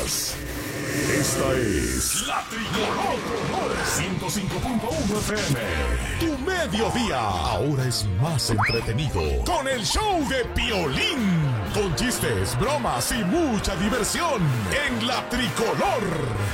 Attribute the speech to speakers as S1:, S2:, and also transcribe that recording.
S1: días. Esta es La Tricolor 105.1 FM. Tu mediodía ahora es más entretenido con el show de Piolín. Con chistes, bromas y mucha diversión en La Tricolor.